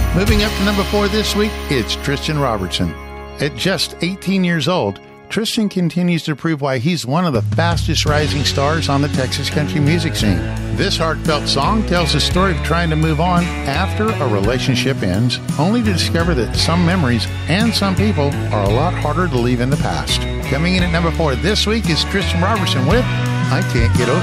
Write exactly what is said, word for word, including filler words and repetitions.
Moving up to number four this week, it's Tristan Robertson. At just eighteen years old, Tristan continues to prove why he's one of the fastest rising stars on the Texas country music scene. This heartfelt song tells the story of trying to move on after a relationship ends, only to discover that some memories and some people are a lot harder to leave in the past. Coming in at number four this week is Tristan Robertson with I Can't Get Over